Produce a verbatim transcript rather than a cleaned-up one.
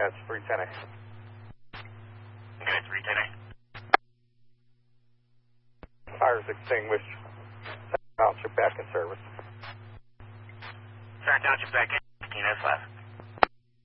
That's three ten A. Okay, three ten A. Fire's extinguished. Township back in service. Sarah Township back in, fifteen S five.